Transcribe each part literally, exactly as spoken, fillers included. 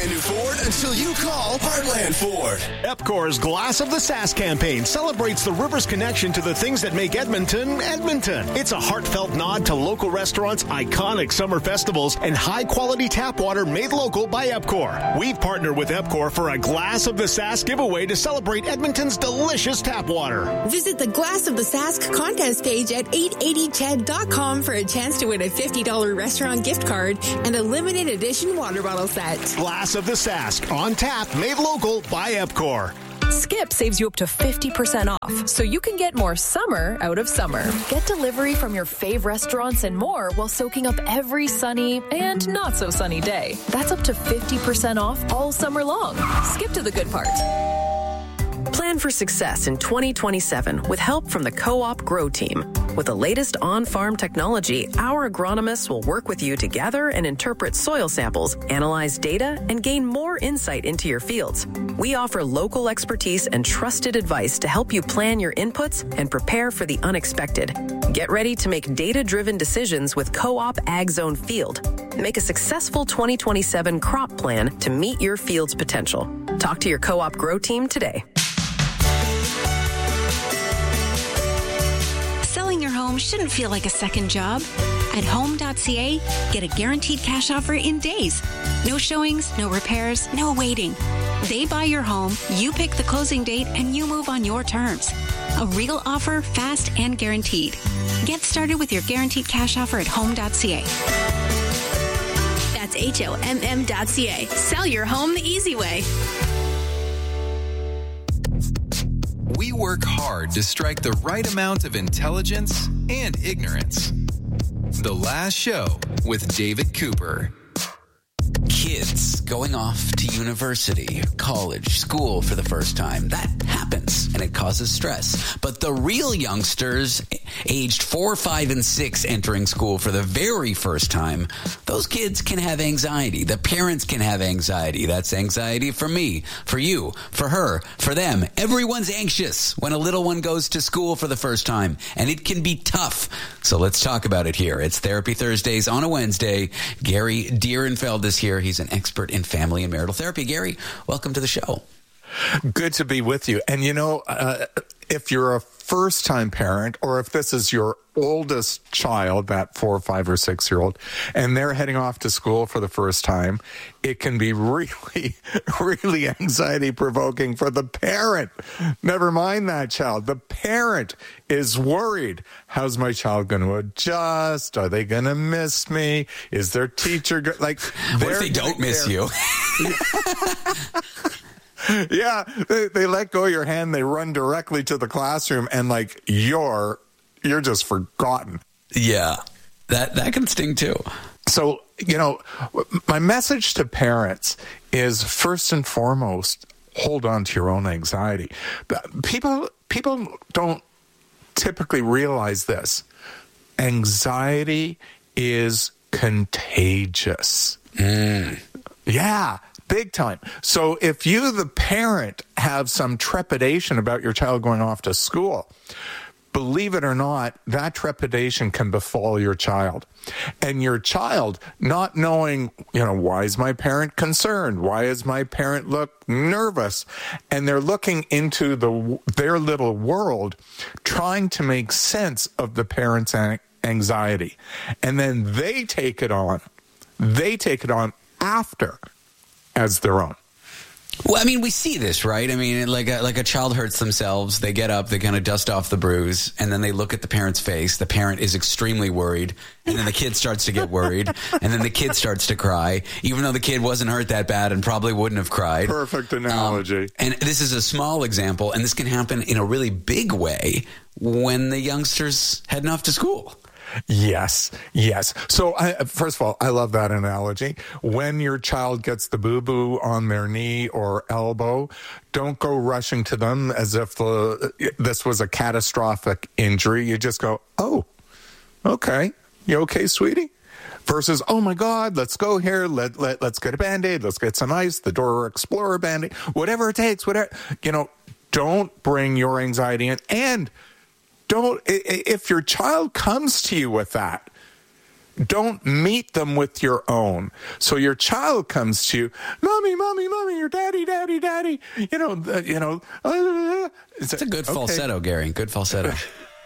brand new Ford until you call Heartland Ford. Epcor's Glass of the Sask campaign celebrates the river's connection to the things that make Edmonton, Edmonton. It's a heartfelt nod to local restaurants, iconic summer festivals, and high-quality tap water made local by Epcor. We've partnered with Epcor for a Glass of the Sask giveaway to celebrate Edmonton's delicious tap water. Visit the Glass of the Sask contest page at eight eighty ched dot com for a chance to win a fifty dollars restaurant gift card and a limited edition water bottle set. Glass of the Sask, on tap, made local by Epcor. Skip saves you up to fifty percent off, so you can get more summer out of summer. Get delivery from your fave restaurants and more while soaking up every sunny and not so sunny day. That's up to fifty percent off all summer long. Skip to the good part. Plan for success in twenty twenty-seven with help from the Co-op Grow Team. With the latest on-farm technology, our agronomists will work with you to gather and interpret soil samples, analyze data, and gain more insight into your fields. We offer local expertise and trusted advice to help you plan your inputs and prepare for the unexpected. Get ready to make data-driven decisions with Co-op Ag Zone Field. Make a successful twenty twenty-seven crop plan to meet your field's potential. Talk to your Co-op Grow Team today. Selling your home shouldn't feel like a second job. At home dot c a, get a guaranteed cash offer in days. No showings, no repairs, no waiting. They buy your home, you pick the closing date, and you move on your terms. A real offer, fast and guaranteed. Get started with your guaranteed cash offer at home dot c a. That's H O M M dot C A. Sell your home the easy way. We work hard to strike the right amount of intelligence and ignorance. The Last Show with David Cooper. Kids going off to university, college, school for the first time. That happens, and it causes stress. But the real youngsters, aged four, five, and six, entering school for the very first time, those kids can have anxiety. The parents can have anxiety. That's anxiety for me, for you, for her, for them. Everyone's anxious when a little one goes to school for the first time, and it can be tough. So let's talk about it here. It's Therapy Thursdays on a Wednesday. Gary Dierenfeld is here. He's an expert in family and marital therapy. Gary, welcome to the show. Good to be with you. And, you know, uh, if you're a first-time parent, or if this is your oldest child, that four, five, or six-year-old, and they're heading off to school for the first time, it can be really, really anxiety-provoking for the parent. Never mind that child. The parent is worried. How's my child going to adjust? Are they going to miss me? Is their teacher go- like? What if they don't miss you? Yeah, they, they let go of your hand, they run directly to the classroom, and like you're you're just forgotten. Yeah, that that can sting too. So, you know, my message to parents is first and foremost, hold on to your own anxiety. People people don't typically realize this. Anxiety is contagious. Mm. Yeah. Big time. So if you, the parent, have some trepidation about your child going off to school, believe it or not, that trepidation can befall your child. And your child not knowing, you know, why is my parent concerned? Why does my parent look nervous? And they're looking into the their little world, trying to make sense of the parent's anxiety. And then they take it on. They take it on after as their own. Well, I mean, we see this, right? I mean, like a, like a child hurts themselves. They get up, they kind of dust off the bruise, and then they look at the parent's face. The parent is extremely worried, and then the kid starts to get worried, and then the kid starts to cry, even though the kid wasn't hurt that bad and probably wouldn't have cried. Perfect analogy. Um, and this is a small example, and this can happen in a really big way when the youngster's heading off to school. Yes, yes. So, I, first of all, I love that analogy. When your child gets the boo-boo on their knee or elbow, don't go rushing to them as if the, this was a catastrophic injury. You just go, oh, okay. You okay, sweetie? Versus, oh my God, let's go here. Let, let, let's get a Band-Aid. Let's get some ice, the Dora Explorer Band-Aid, whatever it takes, whatever. You know, don't bring your anxiety in. And don't, if your child comes to you with that, Don't meet them with your own. So your child comes to you, mommy, mommy, mommy, your daddy, daddy, daddy. You know, uh, you know. Uh, it's, it's a good okay. falsetto, Gary. Good falsetto.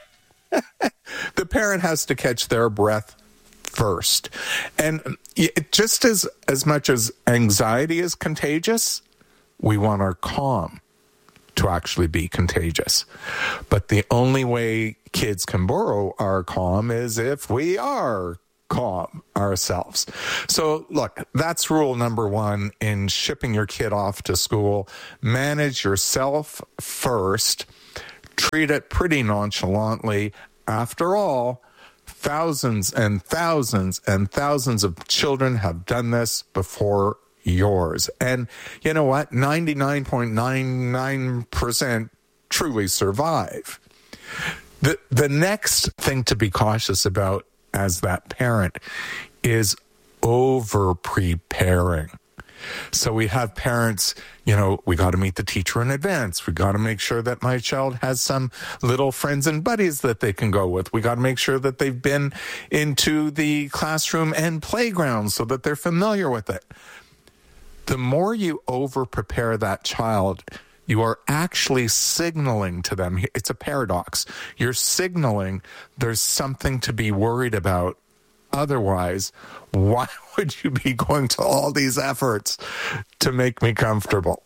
The parent has to catch their breath first. And it, just as, as much as anxiety is contagious, we want our calm to actually be contagious. But the only way kids can borrow our calm is if we are calm ourselves. So look, that's rule number one in shipping your kid off to school. Manage yourself first. Treat it pretty nonchalantly. After all, thousands and thousands and thousands of children have done this before yours. And you know what? ninety-nine point nine nine percent truly survive. The, the next thing to be cautious about as that parent is over-preparing. So we have parents, you know, we got to meet the teacher in advance. We got to make sure that my child has some little friends and buddies that they can go with. We got to make sure that they've been into the classroom and playground so that they're familiar with it. The more you over-prepare that child, you are actually signaling to them. It's a paradox. You're signaling there's something to be worried about. Otherwise, why would you be going to all these efforts to make me comfortable?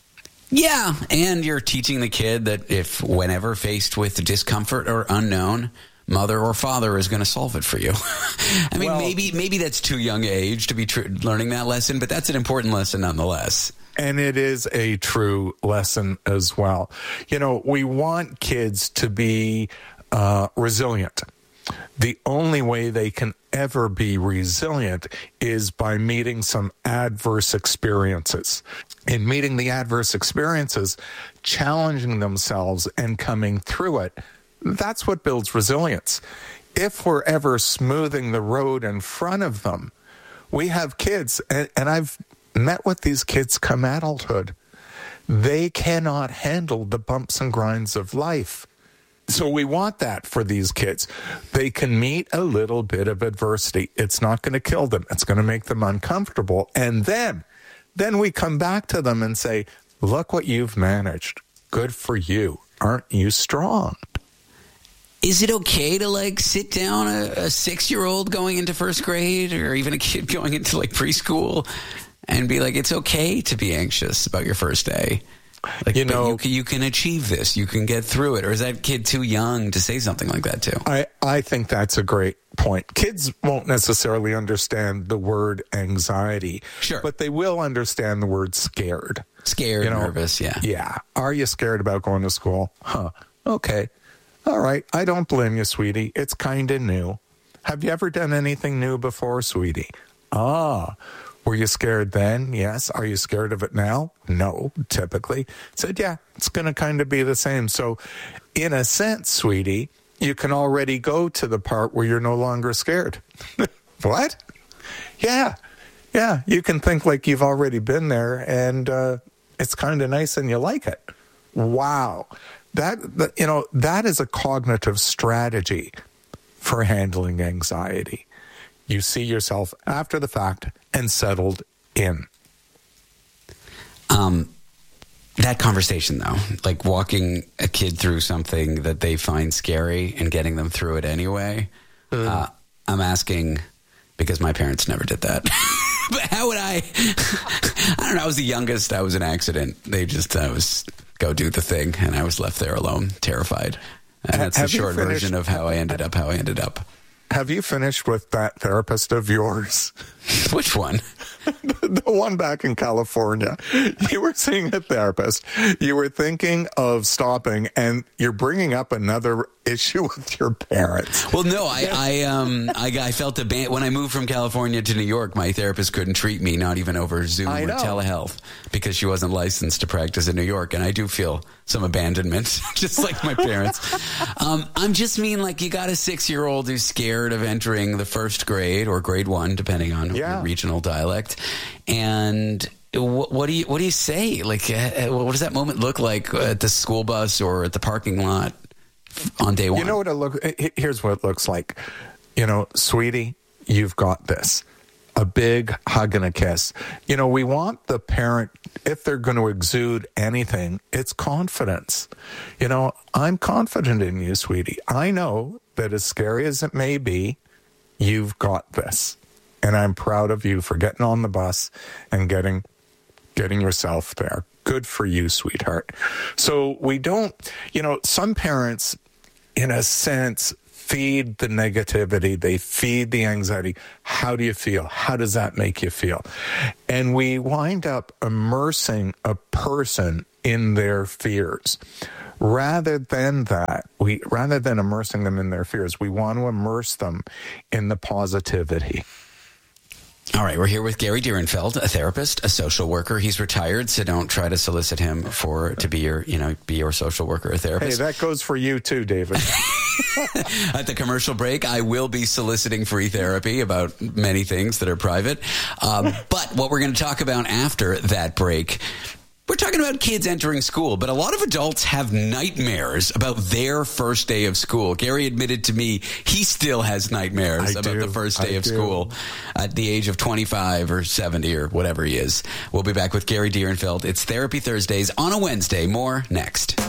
Yeah, and you're teaching the kid that if whenever faced with discomfort or unknown, mother or father is going to solve it for you. I mean, well, maybe maybe that's too young age to be tr- learning that lesson, but that's an important lesson nonetheless. And it is a true lesson as well. You know, we want kids to be uh, resilient. The only way they can ever be resilient is by meeting some adverse experiences. In meeting the adverse experiences, challenging themselves and coming through it, that's what builds resilience. If we're ever smoothing the road in front of them, we have kids, and, and I've met with these kids come adulthood. They cannot handle the bumps and grinds of life. So we want that for these kids. They can meet a little bit of adversity. It's not going to kill them. It's going to make them uncomfortable. And then, then we come back to them and say, look what you've managed. Good for you. Aren't you strong? Is it okay to, like, sit down a, a six-year-old going into first grade or even a kid going into, like, preschool and be like, it's okay to be anxious about your first day? Like, you know, you can, you can achieve this. You can get through it. Or is that kid too young to say something like that to? I, I think that's a great point. Kids won't necessarily understand the word anxiety. Sure. But they will understand the word scared. Scared, you know, nervous, yeah. Yeah. Are you scared about going to school? Huh. Okay. All right. I don't blame you, sweetie. It's kind of new. Have you ever done anything new before, sweetie? Ah. Were you scared then? Yes. Are you scared of it now? No, typically. Said, yeah, it's going to kind of be the same. So in a sense, sweetie, you can already go to the part where you're no longer scared. What? Yeah. Yeah. You can think like you've already been there and uh, it's kind of nice and you like it. Wow. That, that, you know, that is a cognitive strategy for handling anxiety. You see yourself after the fact and settled in. Um, that conversation, though, like walking a kid through something that they find scary and getting them through it anyway, mm. uh, I'm asking because my parents never did that. But how would I? I don't know. I was the youngest. I was an accident. They just, I was go do the thing, and I was left there alone, terrified. And that's the short version of how I ended up, how I ended up. Have you finished with that therapist of yours? Which one? The one back in California. You were seeing a therapist. You were thinking of stopping, and you're bringing up another issue with your parents. Well, no, I, I, um, I, I felt abandoned when I moved from California to New York. My therapist couldn't treat me, not even over Zoom or telehealth, because she wasn't licensed to practice in New York, and I do feel some abandonment, just like my parents. um, I'm just mean like you got a six-year-old who's scared of entering the first grade or grade one, depending on yeah. your regional dialect, and. What, what do you what do you say? Like, uh, what does that moment look like at the school bus or at the parking lot on day one? You know what it look. Here's what it looks like. You know, sweetie, you've got this. A big hug and a kiss. You know, we want the parent, if they're going to exude anything, it's confidence. You know, I'm confident in you, sweetie. I know that as scary as it may be, you've got this. And I'm proud of you for getting on the bus and getting getting yourself there. Good for you, sweetheart. So we don't, you know, some parents, in a sense, feed the negativity. They feed the anxiety. How do you feel? How does that make you feel? And we wind up immersing a person in their fears. Rather than that, we rather than immersing them in their fears, we want to immerse them in the positivity. All right, we're here with Gary Dierenfeld, a therapist, a social worker. He's retired, so don't try to solicit him for to be your, you know, be your social worker or therapist. Hey, that goes for you too, David. At the commercial break, I will be soliciting free therapy about many things that are private. Um, but what we're going to talk about after that break, we're talking about kids entering school, but a lot of adults have nightmares about their first day of school. Gary admitted to me he still has nightmares I about do. the first day I of do. school at the age of twenty-five or seventy or whatever he is. We'll be back with Gary Dierenfeld. It's Therapy Thursdays on a Wednesday. More next.